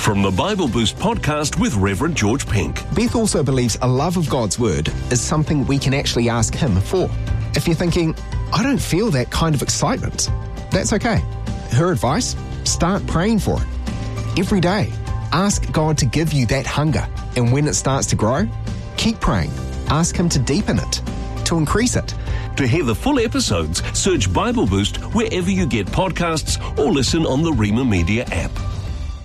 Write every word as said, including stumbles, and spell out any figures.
From the Bible Boost podcast with Reverend George Pink. Beth also believes a love of God's Word is something we can actually ask Him for. If you're thinking, I don't feel that kind of excitement, that's okay. Her advice, start praying for it. Every day, ask God to give you that hunger. And when it starts to grow, keep praying. Ask Him to deepen it, to increase it. To hear the full episodes, search Bible Boost wherever you get podcasts or listen on the Rhema Media app.